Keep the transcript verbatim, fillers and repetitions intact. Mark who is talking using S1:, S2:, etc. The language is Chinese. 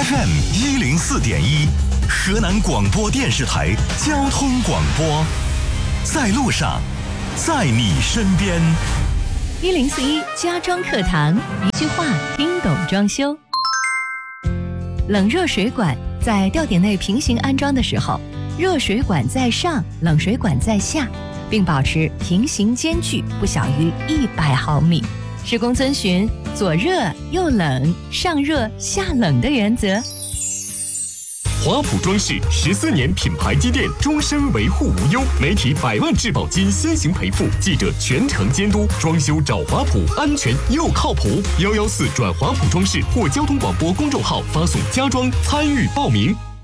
S1: F M 一零四点一，河南广播电视台交通广播，在路上，在你身边。
S2: 一零四一家装课堂，一句话听懂装修。冷热水管在吊顶内平行安装的时候，热水管在上，冷水管在下，并保持平行间距不小于一百毫米。施工遵循左热右冷、上热下冷的原则。
S3: 华普装饰十四年品牌积淀，终身维护无忧，媒体百万质保金先行赔付，记者全程监督，装修找华普，安全又靠谱。幺幺四转华普装饰或交通广播公众号发送家装参与报名。